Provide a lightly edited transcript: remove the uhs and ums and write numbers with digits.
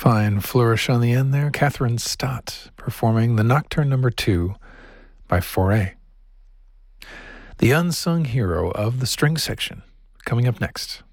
Fine flourish on the end there. Catherine Stott performing the Nocturne No. 2 by Fauré. The unsung hero of the string section, coming up next.